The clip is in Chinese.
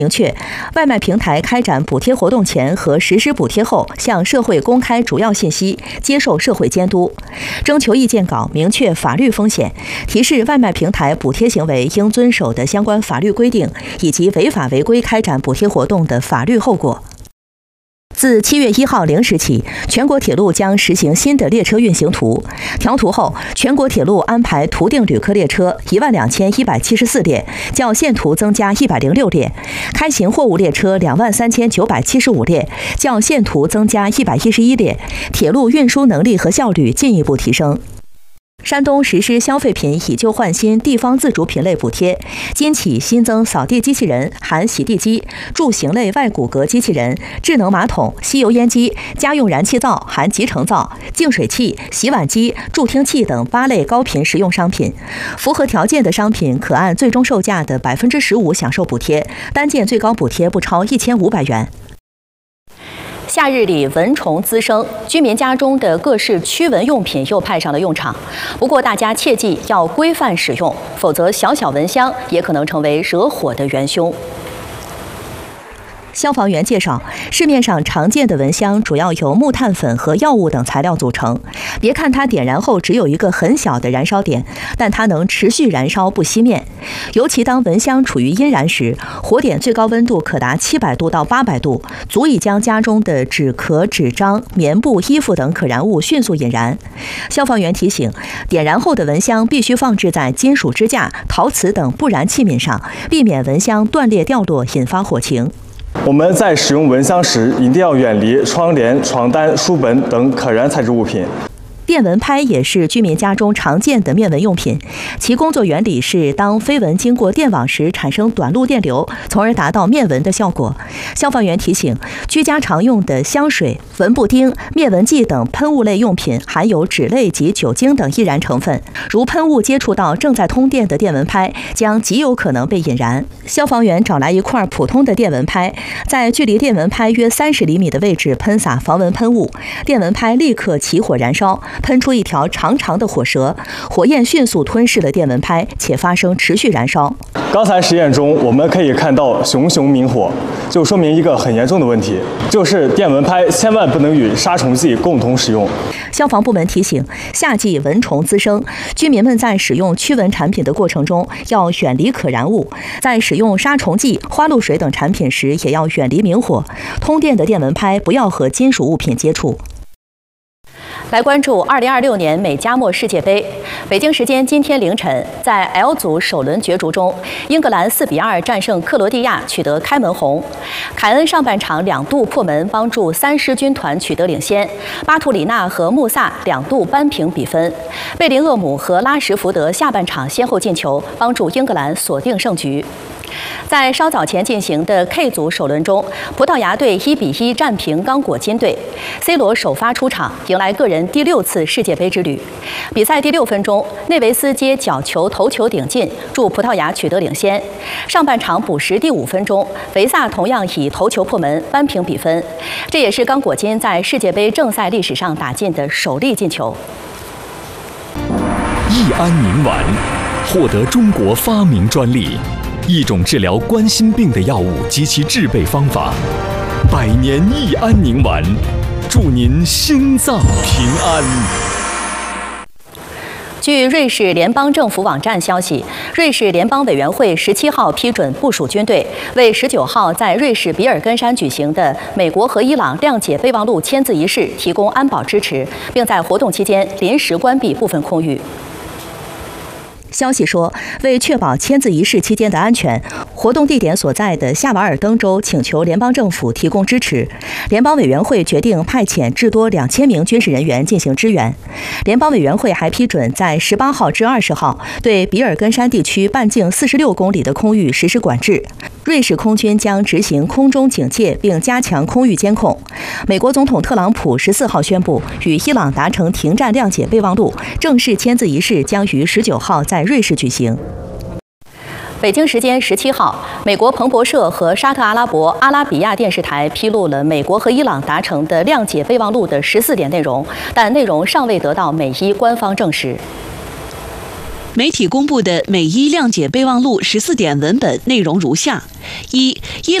明确，外卖平台开展补贴活动前和实施补贴后，向社会公开主要信息，接受社会监督。征求意见稿明确法律风险，提示外卖平台补贴行为应遵守的相关法律规定，以及违法违规开展补贴活动的法律后果。自7月1号0时起，全国铁路将实行新的列车运行图。调图后，全国铁路安排图定旅客列车12174列，较现图增加106列；开行货物列车23975列，较现图增加111列。铁路运输能力和效率进一步提升。山东实施消费品以旧换新地方自主品类补贴，今起新增扫地机器人、含洗地机、柱形类外骨骼机器人、智能马桶、吸油烟机、家用燃气灶含集成灶、净水器、洗碗机、助听器等8类高频实用商品。符合条件的商品可按最终售价的15%享受补贴，单件最高补贴不超1500元。夏日里蚊虫滋生，居民家中的各式驱蚊用品又派上了用场。不过大家切记要规范使用，否则小小蚊香也可能成为惹火的元凶。消防员介绍，市面上常见的蚊香主要由木炭粉和药物等材料组成。别看它点燃后只有一个很小的燃烧点，但它能持续燃烧不熄灭。尤其当蚊香处于阴燃时，火点最高温度可达700度到800度，足以将家中的纸壳、纸张、棉布、衣服等可燃物迅速引燃。消防员提醒，点燃后的蚊香必须放置在金属支架、陶瓷等不燃器皿上，避免蚊香断裂掉落，引发火情。 我们在使用蚊香时，一定要远离窗帘、床单、书本等可燃材质物品。 电蚊拍也是居民家中常见的灭蚊用品，其工作原理是当飞蚊经过电网时产生短路电流，从而达到灭蚊的效果。消防员提醒，居家常用的香水、蚊布丁、灭蚊剂等喷雾类用品含有酯类及酒精等易燃成分，如喷雾接触到正在通电的电蚊拍，将极有可能被引燃。消防员找来一块普通的电蚊拍，在距离电蚊拍约30厘米的位置喷洒防蚊喷雾，电蚊拍立刻起火燃烧，喷出一条长长的火舌，火焰迅速吞噬了电蚊拍，且发生持续燃烧。 刚才实验中，我们可以看到熊熊明火，就说明一个很严重的问题，就是电蚊拍千万不能与杀虫剂共同使用。 消防部门提醒，夏季蚊虫滋生，居民们在使用驱蚊产品的过程中要远离可燃物，在使用杀虫剂、花露水等产品时也要远离明火。通电的电蚊拍不要和金属物品接触。来关注2026年美加墨世界杯。北京时间今天凌晨，在 L 组首轮角逐中，英格兰4比2战胜克罗地亚，取得开门红。凯恩上半场2度破门，帮助3狮军团取得领先。巴图里纳和穆萨2度扳平比分。贝林厄姆和拉什福德下半场先后进球，帮助英格兰锁定胜局。在稍早前进行的 K 组首轮中，葡萄牙队1比1战平刚果金队 ，C 罗首发出场，迎来个人第6次世界杯之旅。比赛第6分钟，内维斯接角球头球顶进，助葡萄牙取得领先。上半场补时第5分钟，维萨同样以头球破门扳平比分，这也是刚果金在世界杯正赛历史上打进的首粒进球。 益安宁丸获得中国发明专利。一种治疗冠心病的药物及其制备方法，100年益安宁丸，祝您心脏平安。 据瑞士联邦政府网站消息，瑞士联邦委员会17号批准部署军队，为19号在瑞士比尔根山举行的美国和伊朗谅解备忘录签字仪式提供安保支持，并在活动期间临时关闭部分空域。消息说，为确保签字仪式期间的安全，活动地点所在的夏瓦尔登州请求联邦政府提供支持。联邦委员会决定派遣至多2000名军事人员进行支援。联邦委员会还批准在18号至20号对比尔根山地区半径46公里的空域实施管制。瑞士空军将执行空中警戒并加强空域监控。美国总统特朗普14号宣布与伊朗达成停战谅解备忘录，正式签字仪式将于19号在瑞士举行。北京时间17号，美国彭博社和沙特阿拉伯阿拉比亚电视台披露了美国和伊朗达成的谅解备忘录的14点内容，但内容尚未得到美伊官方证实。 媒体公布的美伊谅解备忘录14点文本内容如下：一